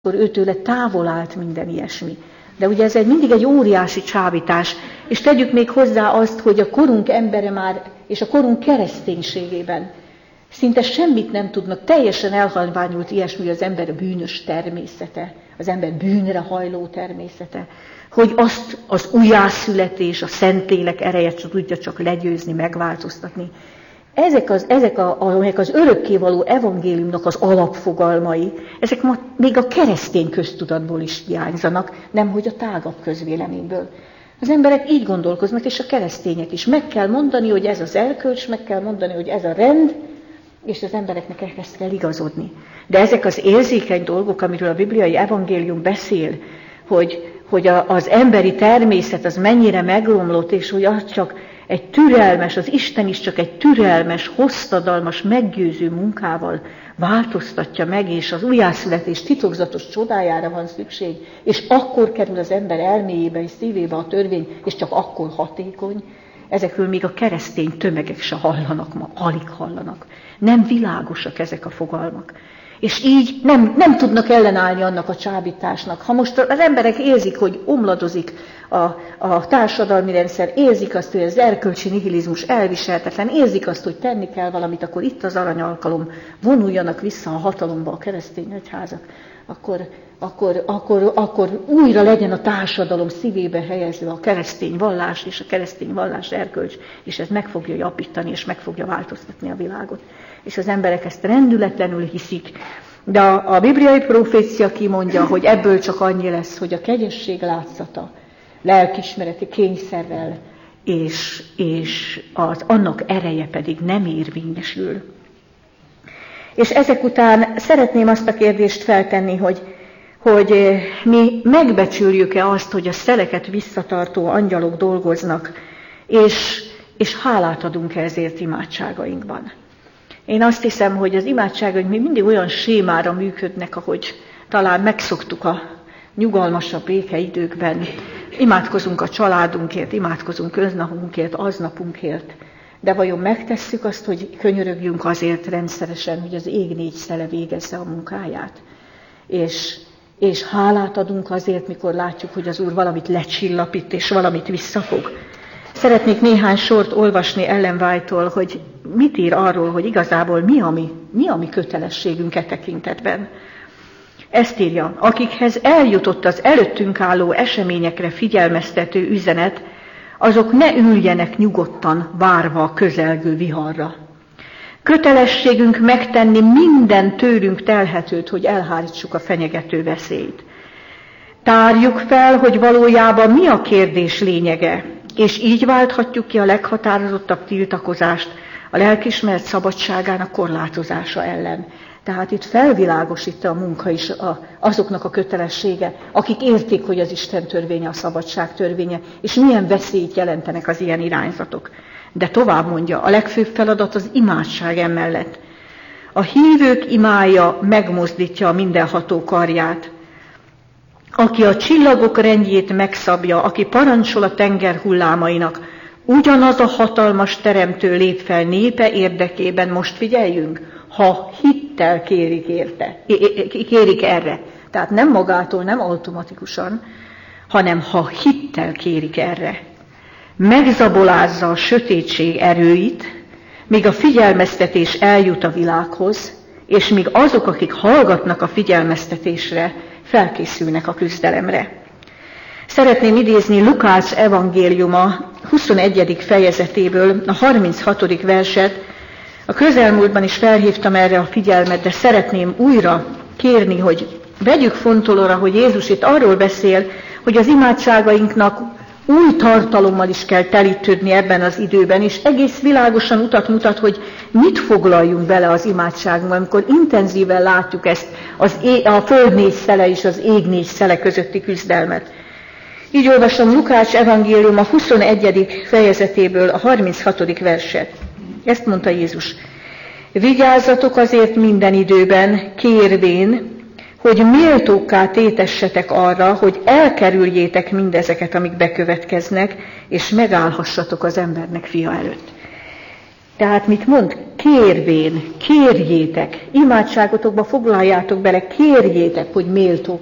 akkor őtőle távol állt minden ilyesmi. De ugye ez mindig egy óriási csábítás, és tegyük még hozzá azt, hogy a korunk embere már, és a korunk kereszténységében szinte semmit nem tudnak, teljesen elhalványult ilyesmi, az ember bűnös természete, az ember bűnre hajló természete, hogy azt az újjászületés, a Szentlélek ereje tudja csak legyőzni, megváltoztatni. Amelyek az örökkévaló evangéliumnak az alapfogalmai, ezek ma még a keresztény köztudatból is hiányzanak, nemhogy a tágabb közvéleményből. Az emberek így gondolkoznak, és a keresztények is. Meg kell mondani, hogy ez az erkölcs, meg kell mondani, hogy ez a rend, és az embereknek ehhez kell igazodni. De ezek az érzékeny dolgok, amiről a bibliai evangélium beszél, hogy az emberi természet az mennyire megromlott, és hogy az csak egy türelmes, az Isten is csak egy türelmes, hosszadalmas, meggyőző munkával változtatja meg, és az újjászületés titokzatos csodájára van szükség, és akkor kerül az ember elméjébe és szívébe a törvény, és csak akkor hatékony. Ezekről még a keresztény tömegek se hallanak ma, alig hallanak. Nem világosak ezek a fogalmak. És így nem tudnak ellenállni annak a csábításnak. Ha most az emberek érzik, hogy omladozik a társadalmi rendszer, érzik azt, hogy az erkölcsi nihilizmus elviselhetetlen, érzik azt, hogy tenni kell valamit, akkor itt az aranyalkalom, vonuljanak vissza a hatalomba a keresztény egyházak, akkor újra legyen a társadalom szívébe helyezve a keresztény vallás és a keresztény vallás erkölcs, és ez meg fogja javítani, és meg fogja változtatni a világot. És az emberek ezt rendületlenül hiszik, de a bibliai profécia kimondja, hogy ebből csak annyi lesz, hogy a kegyesség látszata lelkiismereti kényszerrel, és annak ereje pedig nem érvényesül. És ezek után szeretném azt a kérdést feltenni, hogy mi megbecsüljük-e azt, hogy a szeleket visszatartó angyalok dolgoznak, és hálát adunk-e ezért imádságainkban. Én azt hiszem, hogy az imádságaink még mindig olyan sémára működnek, ahogy talán megszoktuk a nyugalmasabb békeidőkben. Imádkozunk a családunkért, imádkozunk öznapunkért, aznapunkért. De vajon megtesszük azt, hogy könyörögjünk azért rendszeresen, hogy az ég négy szele végezze a munkáját? És hálát adunk azért, mikor látjuk, hogy az Úr valamit lecsillapít, és valamit visszafog. Szeretnék néhány sort olvasni Ellen White-tól, hogy mit ír arról, hogy igazából mi a mi kötelességünk e tekintetben. Ezt írja: akikhez eljutott az előttünk álló eseményekre figyelmeztető üzenet, azok ne üljenek nyugodtan, várva a közelgő viharra. Kötelességünk megtenni minden tőlünk telhetőt, hogy elhárítsuk a fenyegető veszélyt. Tárjuk fel, hogy valójában mi a kérdés lényege, és így válthatjuk ki a leghatározottabb tiltakozást a lelkiismeret szabadságának korlátozása ellen. Tehát itt felvilágosít a munka is azoknak a kötelessége, akik értik, hogy az Isten törvénye a szabadság törvénye, és milyen veszélyt jelentenek az ilyen irányzatok. De tovább mondja, a legfőbb feladat az imádság emellett. A hívők imája megmozdítja a mindenható karját. Aki a csillagok rendjét megszabja, aki parancsol a tenger hullámainak, ugyanaz a hatalmas teremtő lép fel népe érdekében, most figyeljünk, ha hittel kérik erre. Tehát nem magától, nem automatikusan, hanem ha hittel kérik erre. Megzabolázza a sötétség erőit, míg a figyelmeztetés eljut a világhoz, és míg azok, akik hallgatnak a figyelmeztetésre, felkészülnek a küzdelemre. Szeretném idézni Lukács evangéliuma 21. fejezetéből a 36. verset. A közelmúltban is felhívtam erre a figyelmet, de szeretném újra kérni, hogy vegyük fontolóra, hogy Jézus itt arról beszél, hogy az imádságainknak új tartalommal is kell telítődni ebben az időben, és egész világosan utat mutat, hogy mit foglaljunk bele az imádságunkba, amikor intenzíven látjuk ezt a föld négy szele és az ég négy szele közötti küzdelmet. Így olvasom Lukács evangélium a 21. fejezetéből a 36. verset. Ezt mondta Jézus: vigyázzatok azért minden időben, kérvén, hogy méltókká tétessetek arra, hogy elkerüljétek mindezeket, amik bekövetkeznek, és megállhassatok az embernek fia előtt. Tehát mit mond? Kérvén, kérjétek, imádságotokba foglaljátok bele, kérjétek, hogy méltók